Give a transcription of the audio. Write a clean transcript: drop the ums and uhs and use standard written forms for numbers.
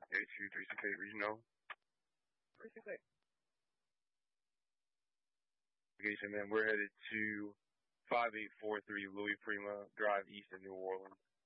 82-368 Regional. 368. Then we're headed to 5843 Louis Prima Drive East in New Orleans.